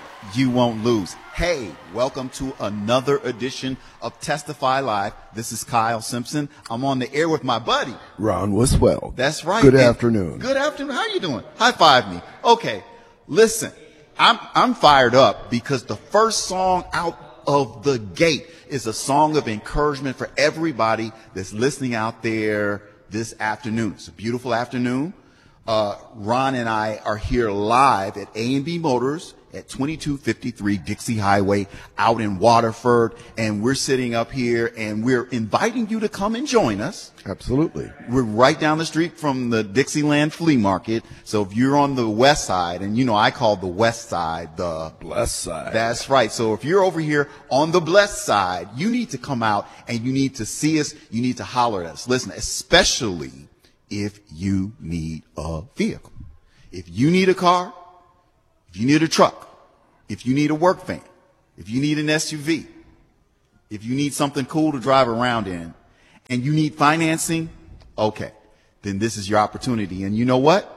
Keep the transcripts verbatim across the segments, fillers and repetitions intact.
You won't lose. Hey, welcome to another edition of Testify Live. This is Kyle Simpson. I'm on the air with my buddy Ron Wiswell. That's right. Good And afternoon. Good afternoon. How you doing? High five me. Okay, listen, I'm I'm fired up because the first song out of the gate is a song of encouragement for everybody that's listening out there this afternoon. It's a beautiful afternoon. Uh, Ron and I are here live at A and B Motors at twenty-two fifty-three Dixie Highway out in Waterford. And we're sitting up here and we're inviting you to come and join us. Absolutely. We're right down the street from the Dixieland Flea Market. So if you're on the west side, and you know I call the west side the Blessed side. That's right. So if you're over here on the blessed side, you need to come out and you need to see us. You need to holler at us. Listen, especially if you need a vehicle. If you need a car, if you need a truck, if you need a work van, if you need an S U V, if you need something cool to drive around in, and you need financing, okay, then this is your opportunity. And you know what?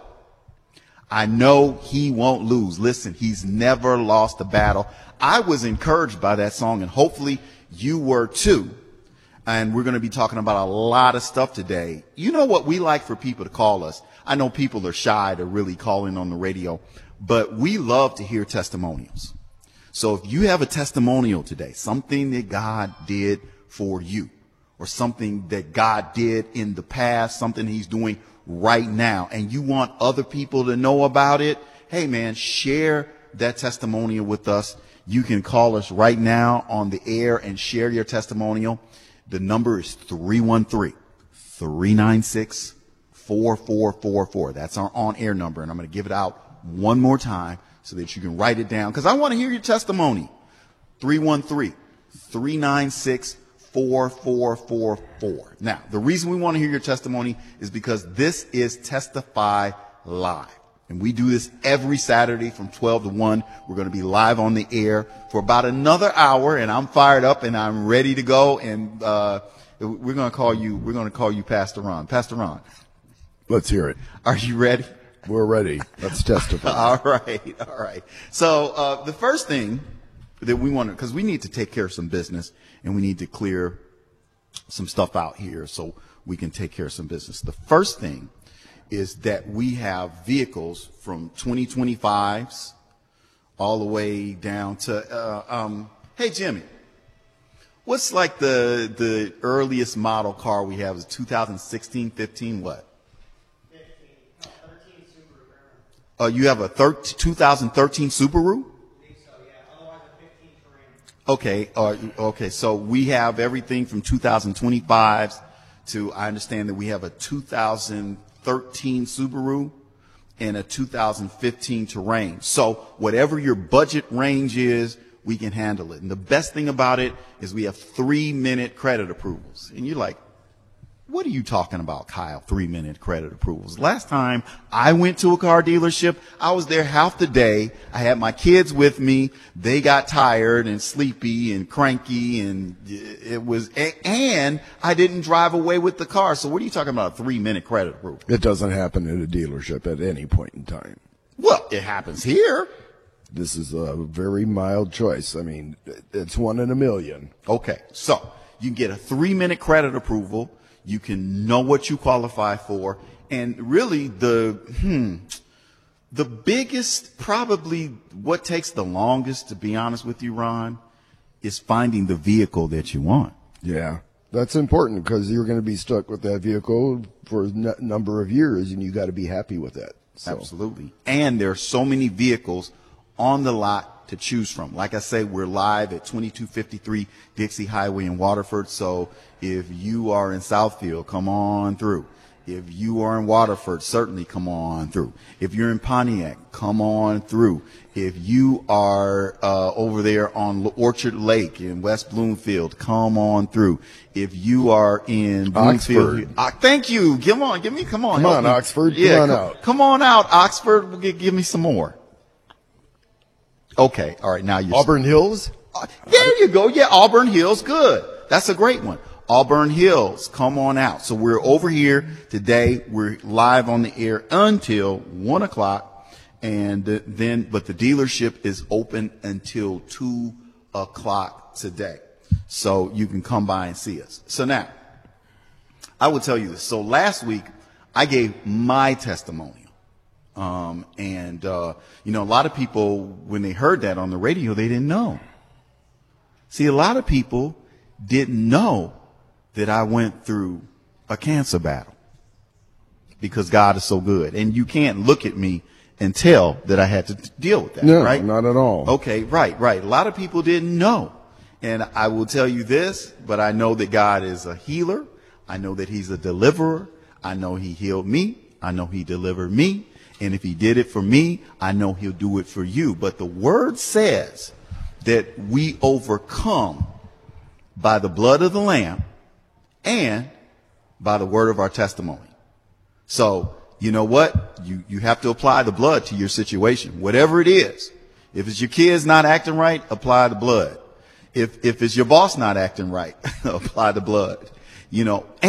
I know he won't lose. Listen, he's never lost a battle. I was encouraged by that song, and hopefully you were too. And we're going to be talking about a lot of stuff today. You know what we like for people to call us? I know people are shy to really call in on the radio, but we love to hear testimonials. So if you have a testimonial today, something that God did for you, or something that God did in the past, something he's doing right now, and you want other people to know about it, hey man, share that testimonial with us. You can call us right now on the air and share your testimonial. The number is three one three, three nine six, four four four four. That's our on-air number, and I'm going to give it out one more time so that you can write it down, because I want to hear your testimony. three one three, three nine six, four four four four. Now, the reason we want to hear your testimony is because this is Testify Live. And we do this every Saturday from twelve to one. We're going to be live on the air for about another hour, and I'm fired up and I'm ready to go. And uh, we're going to call you. We're going to call you Pastor Ron. Pastor Ron. Let's hear it. Are you ready? We're ready. Let's testify. All right. All right. So uh, the first thing that we want to, because we need to take care of some business and we need to clear some stuff out here so we can take care of some business. The first thing is that we have vehicles from twenty twenty-fives all the way down to, uh, um, hey, Jimmy, what's like the the earliest model car we have is two thousand sixteen, fifteen, what? fifteen, uh, thirteen Subaru. Uh, you have a thir- two thousand thirteen Subaru? I think so, yeah. Otherwise, a fifteen Terrain. Okay, uh, okay, so we have everything from two thousand twenty-fives to, I understand that we have a two thousand thirteen Subaru and a two thousand fifteen Terrain. So whatever your budget range is, we can handle it. And the best thing about it is we have three minute credit approvals. And you're like, what are you talking about, Kyle? Three minute credit approvals. Last time I went to a car dealership, I was there half the day. I had my kids with me. They got tired and sleepy and cranky, and it was, and I didn't drive away with the car. So what are you talking about? A three minute credit approval? It doesn't happen at a dealership at any point in time. Well, it happens here. This is a very mild choice. I mean, it's one in a million. Okay. So you can get a three minute credit approval. You can know what you qualify for. And really the, hmm, the biggest, probably what takes the longest, to be honest with you, Ron, is finding the vehicle that you want. Yeah. That's important because you're going to be stuck with that vehicle for a n- number of years, and you got to be happy with that. So. Absolutely. And there are so many vehicles on the lot to choose from. Like I say, we're live at twenty-two fifty-three Dixie Highway in Waterford. So if you are in Southfield, come on through. If you are in Waterford, certainly come on through. If you're in Pontiac, come on through. If you are uh, over there on Orchard Lake in West Bloomfield, come on through. If you are in Bloomfield, Oxford. uh, thank you. Come on, give me, come on. Come help on, me. Oxford. Yeah, Come on come, out. Come on out, Oxford. Give, give me some more. Okay, all right. Now you're Auburn Hills? Uh, there you go. Yeah, Auburn Hills. Good. That's a great one. Auburn Hills, come on out. So we're over here today. We're live on the air until one o'clock. and then, but the dealership is open until two o'clock today. So you can come by and see us. So now, I will tell you this. So last week, I gave my testimonial. Um, and, uh, you know, a lot of people, when they heard that on the radio, they didn't know. See, a lot of people didn't know that I went through a cancer battle because God is so good. And you can't look at me and tell that I had to t- deal with that, No, right? not at all. Okay, right, right. A lot of people didn't know. And I will tell you this, but I know that God is a healer. I know that he's a deliverer. I know he healed me. I know he delivered me. And if he did it for me, I know he'll do it for you. But the word says that we overcome by the blood of the Lamb and by the word of our testimony. So, you know what? You, you have to apply the blood to your situation, whatever it is. If it's your kids not acting right, apply the blood. If, if it's your boss not acting right, apply the blood, you know.